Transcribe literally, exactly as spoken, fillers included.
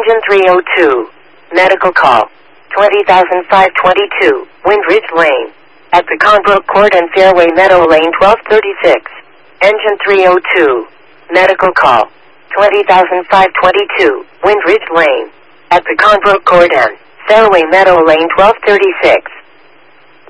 Engine three oh two. Medical call. twenty thousand five hundred twenty-two, Windridge Lane. At Pecan Brook Court and Fairway Meadow Lane twelve thirty-six. Engine three oh two. Medical call. twenty thousand five hundred twenty-two, Windridge Lane. At Pecan Brook Court and Fairway Meadow Lane twelve thirty-six.